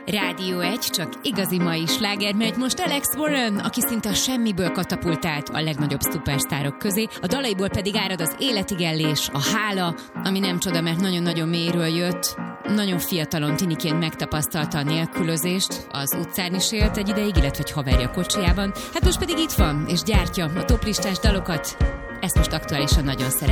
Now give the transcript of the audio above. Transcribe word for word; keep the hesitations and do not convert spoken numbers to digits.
Rádió egy, csak igazi mai sláger, mert most Alex Warren, aki szinte a semmiből katapultált a legnagyobb szupersztárok közé, a dalaiból pedig árad az életigellés, a hála, ami nem csoda, mert nagyon-nagyon mélyről jött, nagyon fiatalon tiniként megtapasztalta a nélkülözést, az utcán is élt egy ideig, illetve egy haverja kocsijában, hát most pedig itt van, és gyártja a toplistás dalokat, ezt most aktuálisan nagyon szeret.